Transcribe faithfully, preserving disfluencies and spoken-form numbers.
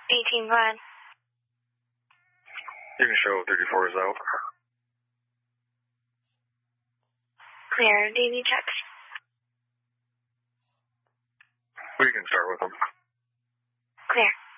eighteen, go ahead. You can show thirty-four is out. Clear. D V checks. We can start with them. Clear.